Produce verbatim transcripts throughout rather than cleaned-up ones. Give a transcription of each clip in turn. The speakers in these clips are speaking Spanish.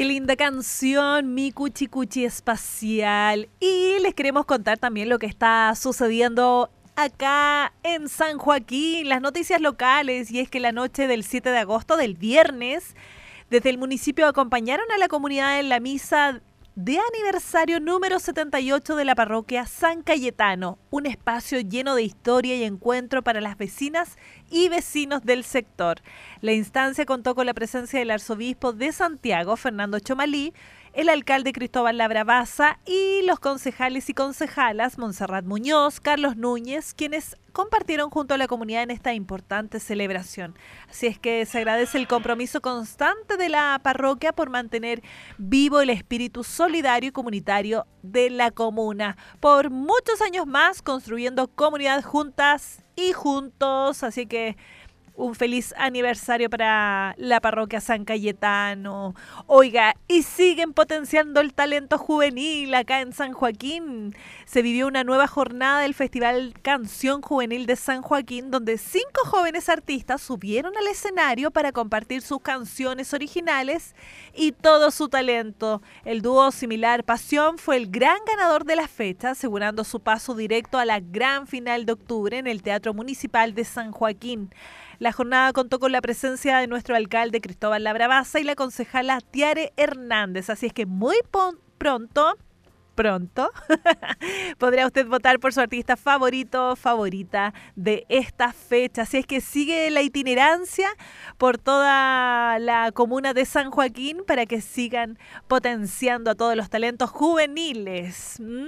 Qué linda canción, mi Cuchi Cuchi Espacial. Y les queremos contar también lo que está sucediendo acá en San Joaquín, las noticias locales. Y es que la noche del siete de agosto, del viernes, desde el municipio acompañaron a la comunidad en la misa de aniversario número setenta y ocho de la parroquia San Cayetano, un espacio lleno de historia y encuentro para las vecinas y vecinos del sector. La instancia contó con la presencia del arzobispo de Santiago, Fernando Chomalí, el alcalde Cristóbal Labrabaza y los concejales y concejalas Montserrat Muñoz, Carlos Núñez, quienes compartieron junto a la comunidad en esta importante celebración. Así es que se agradece el compromiso constante de la parroquia por mantener vivo el espíritu solidario y comunitario de la comuna. Por muchos años más construyendo comunidad juntas y juntos, así que un feliz aniversario para la parroquia San Cayetano. Oiga, y siguen potenciando el talento juvenil acá en San Joaquín. Se vivió una nueva jornada del Festival Canción Juvenil de San Joaquín, donde cinco jóvenes artistas subieron al escenario para compartir sus canciones originales y todo su talento. El dúo Similar Pasión fue el gran ganador de la fecha, asegurando su paso directo a la gran final de octubre en el Teatro Municipal de San Joaquín. La jornada contó con la presencia de nuestro alcalde Cristóbal Labrabaza y la concejala Tiare Hernández, así es que muy pronto, pronto, podrá usted votar por su artista favorito, favorita de esta fecha. Así es que sigue la itinerancia por toda la comuna de San Joaquín para que sigan potenciando a todos los talentos juveniles. ¿Mm?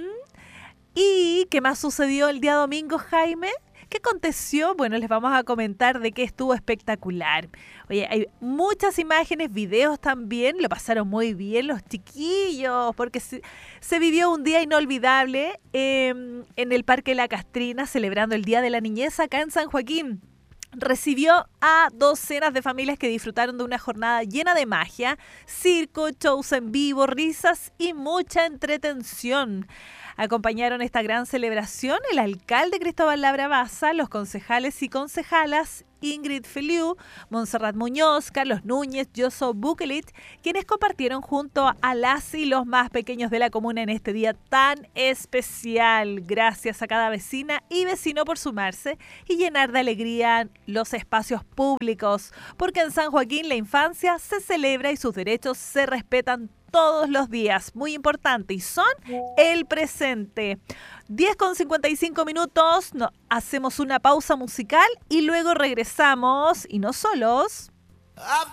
¿Y qué más sucedió el día domingo, Jaime? ¿Qué aconteció? Bueno, les vamos a comentar de qué estuvo espectacular. Oye, hay muchas imágenes, videos también, lo pasaron muy bien los chiquillos, porque se, se vivió un día inolvidable eh, en el Parque La Castrina, celebrando el Día de la Niñez acá en San Joaquín. Recibió a docenas de familias que disfrutaron de una jornada llena de magia, circo, shows en vivo, risas y mucha entretención. Acompañaron esta gran celebración el alcalde Cristóbal Labrabaza, los concejales y concejalas Ingrid Feliu, Montserrat Muñoz, Carlos Núñez, Yoso Bukelit, quienes compartieron junto a las y los más pequeños de la comuna en este día tan especial. Gracias a cada vecina y vecino por sumarse y llenar de alegría los espacios públicos, porque en San Joaquín la infancia se celebra y sus derechos se respetan todos los días, muy importante, y son el presente. diez con cincuenta y cinco minutos, no, hacemos una pausa musical y luego regresamos, y no solos.